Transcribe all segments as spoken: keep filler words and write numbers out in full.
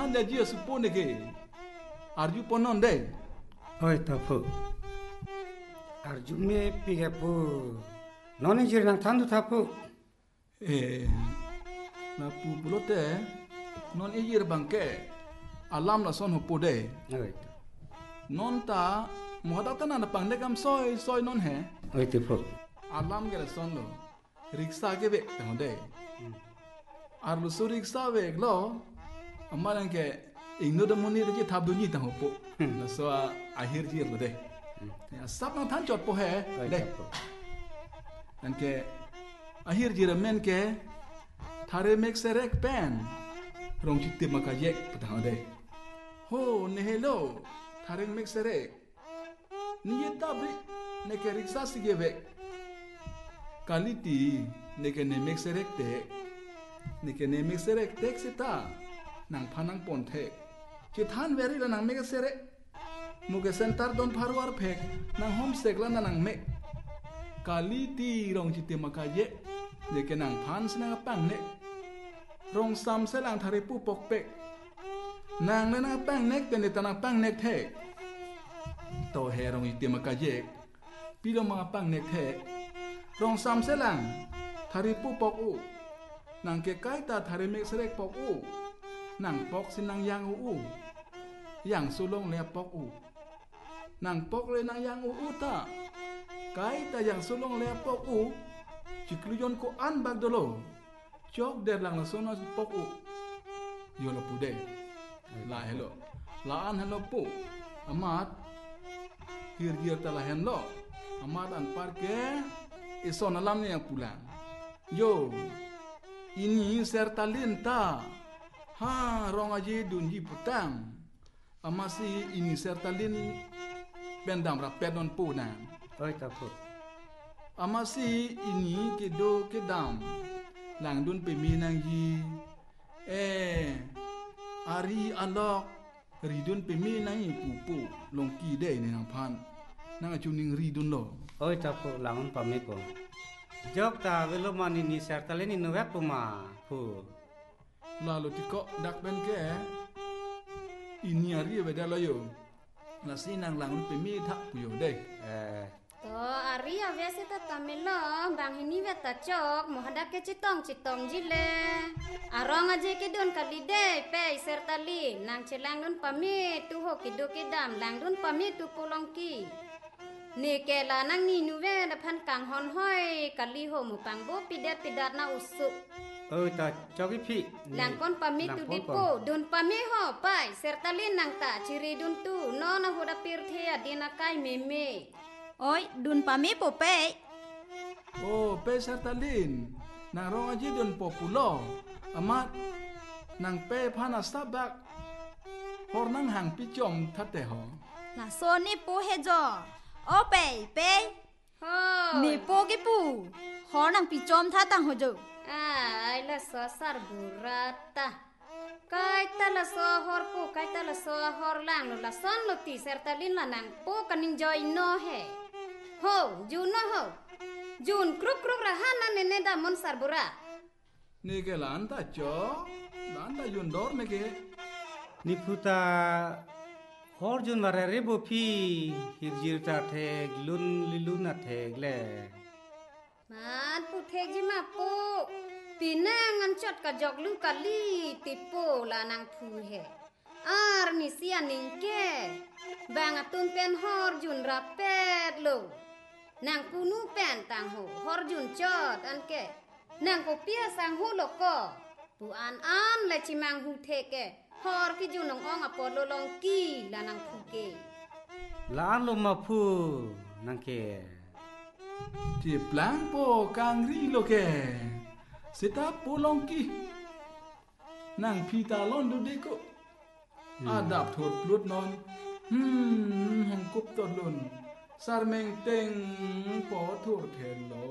da dia supone ke arju ponon de oi tapu arju me pige pu noni jir nang thandu tapu eh na pu pulote non ejir bangke alam la son hopo de oi non ta mohadata na pang de kam soy soy non he oi tapu alam ge son lo riksa ge be tang de ar lu su riksa be lo amalan ke ingno de moni de thab du ni tang hopo na so ahir jir lo de ya sap na than chot po he de nan ke ahir jir men ke thare mek serek pen rong chitte maka yek patang de ho ne hello thare mek serek ni tabri ne ke riksa sige be kaliti ne ke ne mek serek te ne ke ne mek serek tek sita nang phanang pon the che than veri la nang mek serek muge sentar don pharwar phek nang hom sekla na nang mek kaliti rong chitte maka ye ne ke nang phan sna pang ne rong sam se lang thare pu pok pek nang na na pang nek te ne tanang pang nek the to he rong ite maka ye pilo mga pang nek the rong sam se lang thare pu pok u nang ke kai ta thare mek serek pok u nang pok sin nang yang u u yang sulong le pok u nang pok le nang yang u u ta kai ta yang sulong le pok u chikluyon ko an bag dolo chok der lang la sono pok u yo lo pude la hello la an hello pu amat hir hir ta la hen lo amat an parke ison alam ne yang pulang yo ini sertalin ta ha rong aje dunji putang amasi ini sertalin pendam rapet non pu na oi tapu amasi ini kedo kedam lang dun pe minang yi eh ari alok ridun pe minang yi pupu longki de ni nang phan nang chuning ridun lo oi tapu langon pame ko jok ta velo mani ni sertaleni no wet puma pu lalu tiko dak ben ke ini ari beda lo yo la sinang langun pe mi thak pu yo de eh to ari avese ta tamilo bang hini veta chok mohada ke chitong chitong jile arong aje ke don kalide pe sertali nang chelang don pami tu ho kido ke dam lang don pami tu polongki ni ke la nang ni nuwe da phan kang hon hoi kali ho mu pang bo pidat pidat na usu oi ta choki phi lang kon pami tu dipo don pami ho pai sertali nang ta chiri dun tu no na hoda pir thea dina kai meme oi dun pami po pe oh pe sertalin nang rong aje dun populo amat nang pe phana sabak hor nang hang pi chom thate ho la so ni po he jo o pe pe ho ni po ki pu ho nang pi chom tha tang ho jo ai la so sar burata kai ta la so hor pu kai ta la so hor lang lo la son lo ti sertalin la nang po kaning joy no he ho jun no ho jun kruk kruk ra hana ne ne da mon sar bura ni ke lan ta cho lan ta yun dor me ke ni puta hor jun mare re bo phi hirjir ta the lun lilun na the le man pu the ji ma pu pinang an chot ka jok lu ka li ti po la nang phu he ar ni sia ning ke bang atun pen hor jun ra pet lo nang punu pen tang ho hor jun chot an ke nang ko pia sang hu lo ko pu an an le chi mang hu the ke hor ki jun ong ong apo lo long ki la nang phu ke la an lo ma phu nang ke ti plan po kang ri lo ke sita polong ki nang pita lon du de ko adap thot plut non hmm hang kup to lun sar meng teng po thur the lo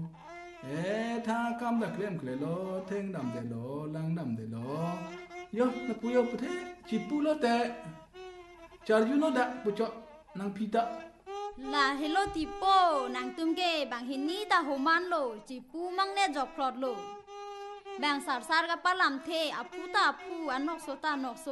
eh tha kam da klem kle lo theng dam de lo lang dam de lo yo na pu yo pu the chi pu lo te char yu no da pu cho nang pita la hello ti po nang tum ge bang hin ni ta ho man lo chi pu mang ne jok plot lo bang sar sar ga palam the apu ta pu anok so ta nok so